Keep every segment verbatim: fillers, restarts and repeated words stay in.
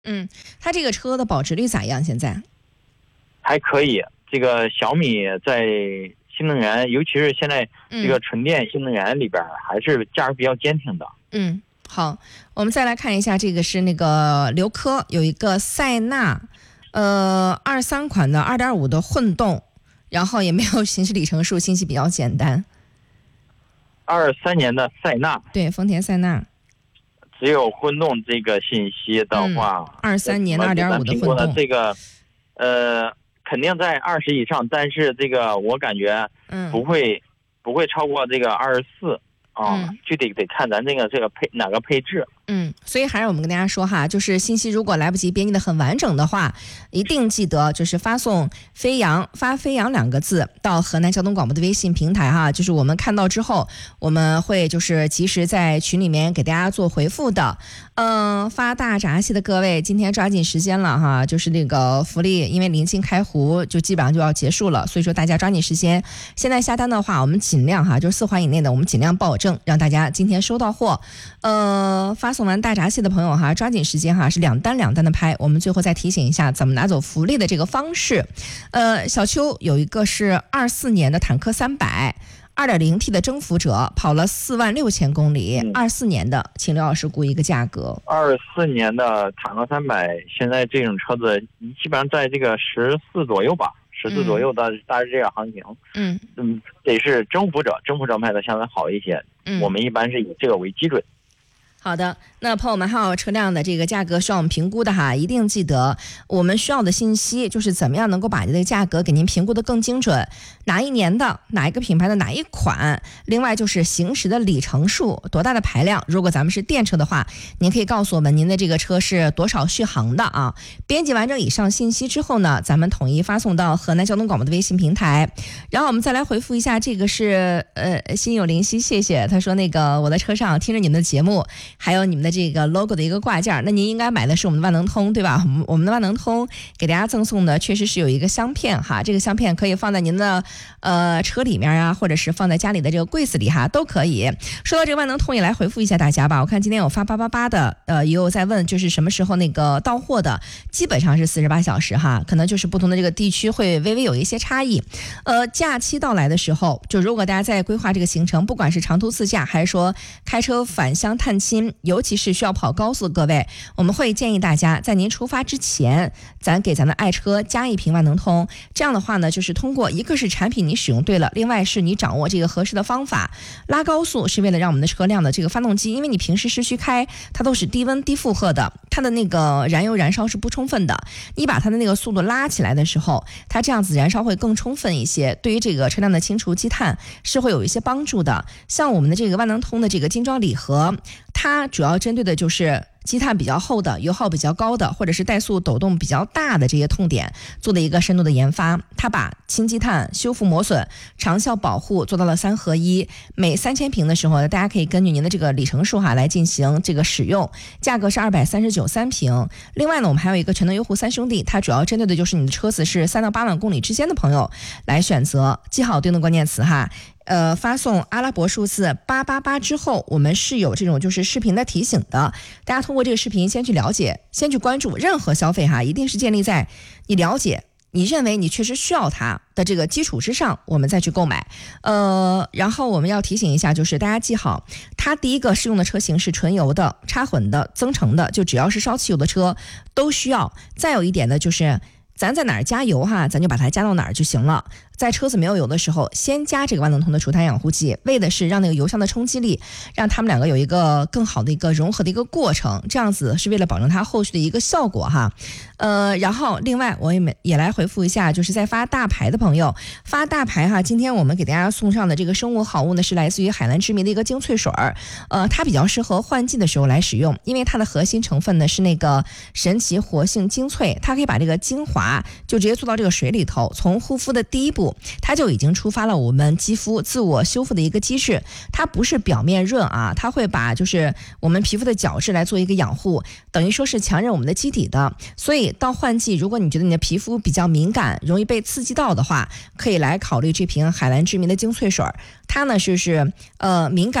嗯，它这个车的保值率咋样？现在还可以。这个小米在新能源，尤其是现在这个纯电新能源里边，还是价格比较坚挺的。 嗯，好，我们再来看一下，这个是那个刘科有一个塞纳，呃，二三款的二点五的混动，然后也没有行驶里程数，信息比较简单。 二三年的塞纳， 对，丰田塞纳。 只有混动这个信息的话， 二、嗯、三年的二点五的混动， 这个呃肯定在二十以上，但是这个我感觉不会、嗯、不会超过这个二十四啊，具体得看咱这个这个配哪个配置。 嗯，所以还是我们跟大家说哈，就是信息如果来不及编辑的很完整的话，一定记得就是发送飞扬发飞扬两个字到河南交通广播的微信平台哈，就是我们看到之后，我们会就是及时在群里面给大家做回复的。嗯，发大闸蟹的各位，今天抓紧时间了哈，就是那个福利，因为临近开湖，就基本上就要结束了，所以说大家抓紧时间。现在下单的话，我们尽量哈，就是四环以内的，我们尽量保证让大家今天收到货。呃，发送完大闸蟹的朋友哈，抓紧时间哈，是两单两单的拍。我们最后再提醒一下怎么拿走福利的这个方式。呃，小邱有一个是二四年的坦克三百。二点零 T 的征服者跑了四万六千公里，二四、嗯、年的，请刘老师估一个价格。 二四年的坦克三百，现在这种车子基本上在这个十四左右吧，十四左右的、嗯、大致这个行情。嗯嗯，得是征服者，征服者卖的相对好一些。嗯，我们一般是以这个为基准。 好的，那朋友们还有车辆的这个价格需要我们评估的哈，一定记得我们需要的信息就是怎么样能够把这个价格给您评估的更精准，哪一年的哪一个品牌的哪一款，另外就是行驶的里程数多大的排量，如果咱们是电车的话，您可以告诉我们您的这个车是多少续航的啊。编辑完整以上信息之后呢，咱们统一发送到河南交通广播的微信平台，然后我们再来回复一下，这个是呃心有灵犀，谢谢他说那个我在车上听着你们的节目，还有你们的这个 logo 的一个挂件，那您应该买的是我们的万能通对吧？我们我们的万能通给大家赠送的确实是有一个香片哈，这个香片可以放在您的呃车里面啊，或者是放在家里的这个柜子里哈，都可以。说到这个万能通也来回复一下大家吧，我看今天有发八八八的，呃也有在问就是什么时候那个到货的，基本上是四十八小时哈，可能就是不同的这个地区会微微有一些差异。呃假期到来的时候，就如果大家在规划这个行程，不管是长途自驾还是说开车返乡探亲，尤其是需要跑高速的各位，我们会建议大家在您出发之前，咱给咱的爱车加一瓶万能通。这样的话呢，就是通过一个是产品你使用对了，另外是你掌握这个合适的方法。拉高速是为了让我们的车辆的这个发动机，因为你平时市区开它都是低温低负荷的，它的那个燃油燃烧是不充分的，你把它的那个速度拉起来的时候，它这样子燃烧会更充分一些，对于这个车辆的清除积碳是会有一些帮助的。像我们的这个万能通的这个精装礼盒，它主要针对的就是积碳比较厚的、油耗比较高的，或者是怠速抖动比较大的这些痛点做的一个深度的研发。它把清积碳、修复磨损、长效保护做到了三合一。每三千瓶的时候，大家可以根据您的这个里程数哈来进行这个使用，价格是二百三十九三瓶。另外呢，我们还有一个全能优护三兄弟，它主要针对的就是你的车子是三到八万公里之间的朋友来选择，记好对应的关键词哈。呃，发送阿拉伯数字八八八之后，我们是有这种就是视频的提醒的。大家通过这个视频先去了解，先去关注。任何消费哈，一定是建立在你了解、你认为你确实需要它的这个基础之上，我们再去购买。呃，然后我们要提醒一下，就是大家记好，它第一个适用的车型是纯油的、插混的、增程的，就只要是烧汽油的车都需要。再有一点呢，就是咱在哪儿加油哈，咱就把它加到哪儿就行了。在车子没有油的时候，先加这个万能通的除碳养护剂，为的是让那个油箱的冲击力，让他们两个有一个更好的一个融合的一个过程，这样子是为了保证它后续的一个效果哈。呃，然后另外我也也来回复一下，就是在发大牌的朋友，发大牌哈，今天我们给大家送上的这个生物好物呢，是来自于海蓝之谜的一个精粹水儿，呃，它比较适合换季的时候来使用，因为它的核心成分呢是那个神奇活性精粹，它可以把这个精华就直接做到这个水里头，从护肤的第一步。它就已经触发了我们肌肤自我修复的一个机制，它不是表面润啊，它会把就是我们皮肤的角质来做一个养护，等于说是强韧我们的基底的。所以到换季，如果你觉得你的皮肤比较敏感，容易被刺激到的话，可以来考虑这瓶海蓝之谜的精粹水。它呢就是呃敏感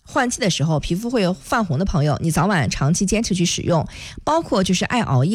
换季的时候皮肤会有泛红的朋友，你早晚长期坚持去使用，包括就是爱熬夜